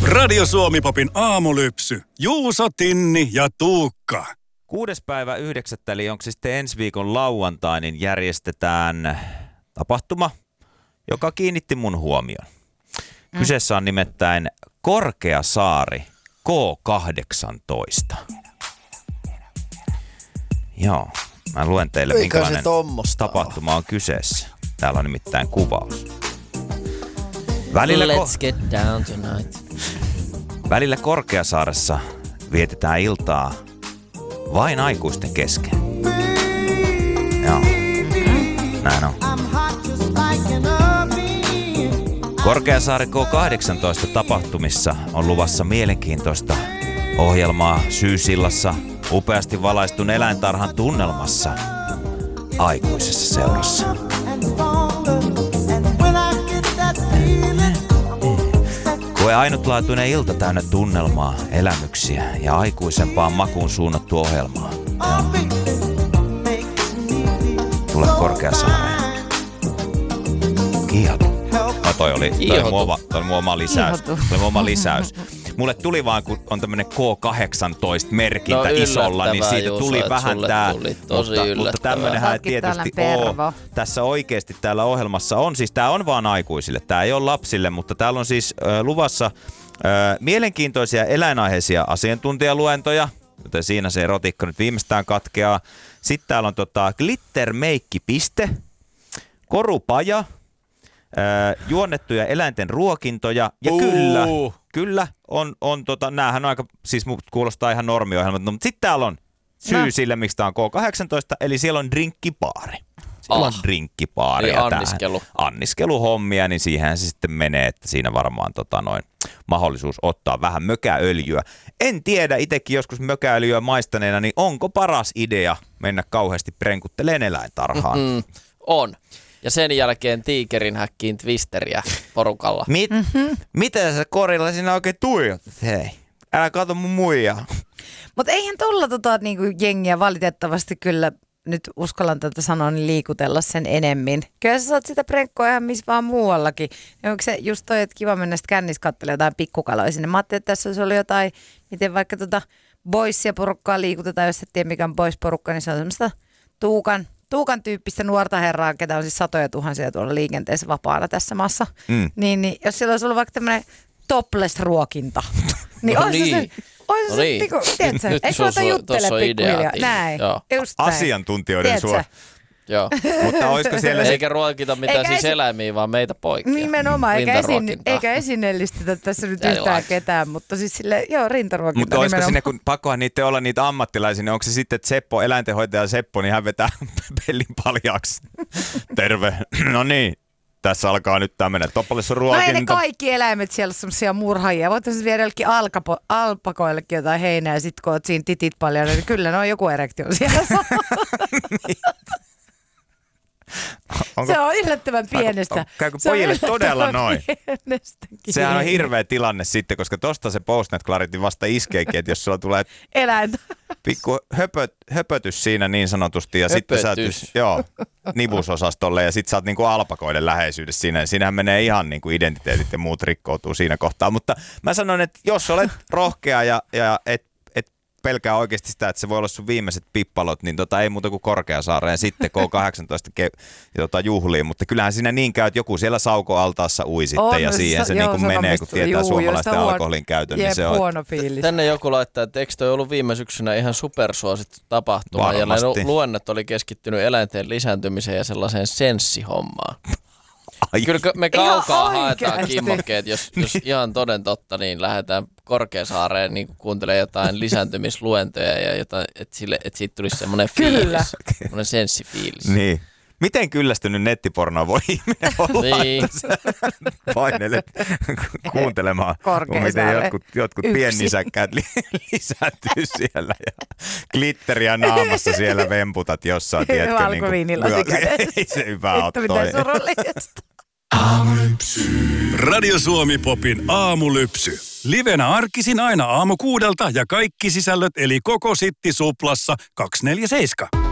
Radio Suomi Popin aamulypsy. Juuso, Tinni ja Tuukka. 6.9. eli onko se sitten ensi viikon lauantai, niin järjestetään tapahtuma, joka kiinnitti mun huomion. Kyseessä on nimittäin Korkeasaari K18. Joo, mä luen teille, minkälainen tapahtuma on kyseessä. Täällä on nimittäin kuvaus. Let's get down tonight. Välillä Korkeasaaressa vietetään iltaa vain aikuisten kesken. Joo, näin on. Korkeasaari K18 tapahtumissa on luvassa mielenkiintoista ohjelmaa Syysillassa upeasti valaistun eläintarhan tunnelmassa aikuisessa seurassa. Koe ainutlaatuinen ilta täynnä tunnelmaa, elämyksiä ja aikuisempaan makuun suunnattu ohjelmaa. Tule Korkeasaareen. Kiihotu. No toi oli mun oma lisäys. Mulle tuli vaan, kun on tämmönen K18-merkintä isolla, niin siitä tuli vähän tää. Mutta tämmöinenhän ei tietysti ole. Tässä oikeesti täällä ohjelmassa on, siis tää on vaan aikuisille. Tää ei ole lapsille, mutta täällä on siis luvassa mielenkiintoisia eläinaiheisia asiantuntijaluentoja, joten siinä se erotiikka nyt viimeistään katkeaa. Sitten täällä on glittermeikkipiste, korupaja, juonnettuja eläinten ruokintoja ja kyllä on näähän on aika, siis kuulostaa ihan normiohjelmat, mutta sitten täällä on syy sille, miksi tää on K18, eli siellä on drinkkipaari. Siellä on drinkkipaari ja anniskeluhommia, niin siihen se sitten menee, että siinä varmaan mahdollisuus ottaa vähän mökäöljyä. En tiedä, itsekin joskus mökäöljyä maistaneena, niin onko paras idea mennä kauheasti prenkuttelemaan eläintarhaan? On. Ja sen jälkeen tiikerin häkkiin twisteriä porukalla. Mitä sä korilla siinä oikein tuijotat? Hei, älä kato mun muijaa. Mutta eihän tuolla niinku jengiä valitettavasti kyllä, nyt uskallan tätä sanoa, niin liikutella sen enemmän. Kyllä sä saat sitä prenkkoa ihan missä vaan muuallakin. Ja onko se just toi, että kiva mennä sitten kännissä katselemaan jotain pikkukaloja sinne. Mä ajattelin, että tässä olisi ollut jotain, miten vaikka boysia porukkaa liikutetaan, jos et tiedä mikä on boys-porukka, niin se on semmoista Tuukan tyyppistä nuorta herraa, ketä on siis satoja tuhansia tuolla liikenteessä vapaana tässä maassa. Niin jos siellä olisi ollut vaikka tämmöinen topless-ruokinta, niin olisi se niinku, tiedätkö, eikö ota juttele pikkuhiljaa? Näin, just näin. Asiantuntijoiden suo. Joo. Mutta olisiko siellä eikä ruokita mitään siis eläimiä, vaan meitä poikia. Nimenomaan, eikä esineellistetä tässä nyt yhtään ketään, mutta siis silleen, rintaruokinta. Mutta olisiko sinne, kun pakkohan niitä olla niitä ammattilaisia, niin onko se sitten, että Seppo, eläintenhoitaja Seppo, niin hän vetää pellin paljaaksi. Terve. No niin. Tässä alkaa nyt tämmöinen topless-ruokinta. No ei ne kaikki eläimet siellä semmoisia murhaajia. Voitaisiin viedä jollekin alpakoillekin jotain heinää ja sitten kun oot siinä titit paljon, niin kyllä no joku erektio siellä. Se on yllättävän pienestä. Käykö pojille todella noin? Sehän on hirveä tilanne sitten, koska tosta se Postnet Clarity vasta iskeekin, että jos sulla tulee eläintä. Pikku höpötys siinä niin sanotusti ja sitten sä nivusosastolle ja sitten sä oot niinku alpakoiden läheisyydessä siinä. Siinähän menee ihan niinku identiteetit ja muut rikkoutuu siinä kohtaa. Mutta mä sanon, että jos olet rohkea ja et pelkää oikeasti sitä, että se voi olla sun viimeiset pippalot, niin ei muuta kuin Korkeasaareen sitten K18 juhliin, mutta kyllähän siinä niin käy, että joku siellä saukoaltaassa ui sitten ja siihen se niin kuin menee, kun tietää suomalaisten alkoholin käytön. Niin se on huono fiilis. Tänne joku laittaa, että eikö toi ollut viime syksynä ihan supersuosittu tapahtuma varmasti. Ja luennot oli keskittynyt eläinten lisääntymiseen ja sellaiseen senssihommaan. Kyllä me kaukaa haetaan kimmokkeet, jos ihan toden totta, niin lähdetään Korkeasaareen niin kuuntelemaan jotain lisääntymisluentoja ja jotain, että siitä tulisi semmoinen fiilis, semmoinen senssifiilis. Niin. Miten kyllästynyt nettipornoa voi ihminen olla, niin. Painelet kuuntelemaan, miten jotkut piennisäkkäät lisääntyy siellä ja glitteriä naamassa siellä vemputat jossain, tiedätkö? Ei se hyvä ole toi. Miten surullista. Aamulypsy. Radio Suomi Popin aamulypsy. Livenä arkisin aina 6:00 ja kaikki sisällöt eli koko Sitti Suplassa 247.